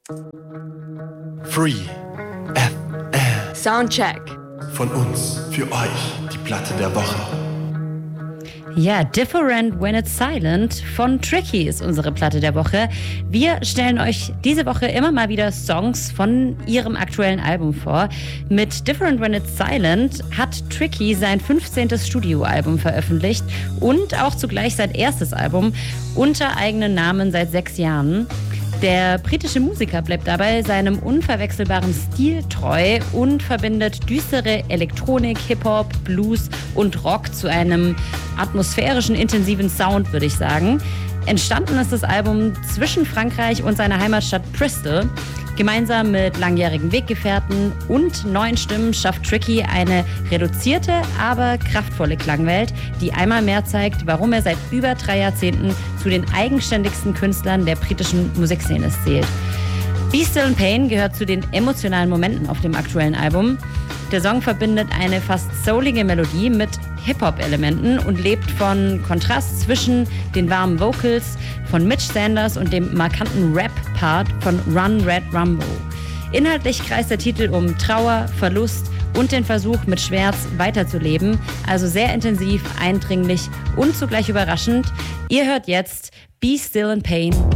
Free FM. Soundcheck. Von uns, für euch, die Platte der Woche. Ja, Different When It's Silent von Tricky ist unsere Platte der Woche. Wir stellen euch diese Woche immer mal wieder Songs von ihrem aktuellen Album vor. Mit Different When It's Silent hat Tricky sein 15. Studioalbum veröffentlicht und auch zugleich sein erstes Album unter eigenem Namen seit 6 Jahren. Der britische Musiker bleibt dabei seinem unverwechselbaren Stil treu und verbindet düstere Elektronik, Hip-Hop, Blues und Rock zu einem atmosphärischen, intensiven Sound, würde ich sagen. Entstanden ist das Album zwischen Frankreich und seiner Heimatstadt Bristol. Gemeinsam mit langjährigen Weggefährten und neuen Stimmen schafft Tricky eine reduzierte, aber kraftvolle Klangwelt, die einmal mehr zeigt, warum er seit über 3 Jahrzehnten zu den eigenständigsten Künstlern der britischen Musikszene zählt. Be Still in Pain gehört zu den emotionalen Momenten auf dem aktuellen Album. Der Song verbindet eine fast soulige Melodie mit Hip-Hop-Elementen und lebt von Kontrast zwischen den warmen Vocals von Mitch Sanders und dem markanten Rap-Part von Run Red Rumbo. Inhaltlich kreist der Titel um Trauer, Verlust und den Versuch, mit Schmerz weiterzuleben. Also sehr intensiv, eindringlich und zugleich überraschend. Ihr hört jetzt Be Still in Pain